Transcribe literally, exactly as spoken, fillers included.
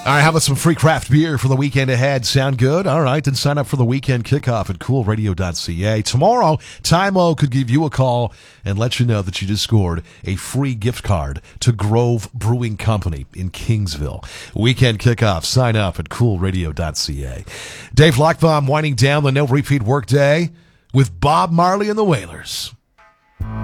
All right, how about some free craft beer for the weekend ahead? Sound good? All right, then sign up for the weekend kickoff at cool radio dot c a. Tomorrow, Tymo could give you a call and let you know that you just scored a free gift card to Grove Brewing Company in Kingsville. Weekend kickoff, sign up at cool radio dot c a. Dave Lockbaum winding down the no repeat workday with Bob Marley and the Wailers.